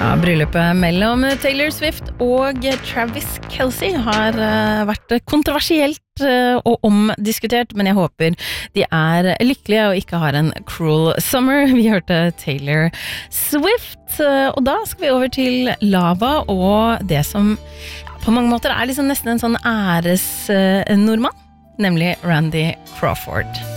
Ja, bryllupet mellom Taylor Swift og Travis Kelce har vært kontroversielt og omdiskutert, men jeg håper de lykkelige og ikke har en cruel summer. Vi hørte Taylor Swift, og da skal vi over til Lava og det som på mange måter liksom nesten en sånn æresnordmann, nemlig Randy Crawford.